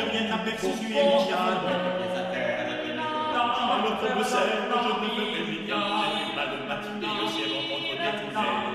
rien aperçu, tu es mon diable. Dans le pauvre sel, je ne peux plus m'y mal matinée, au ciel rencontre des poulets.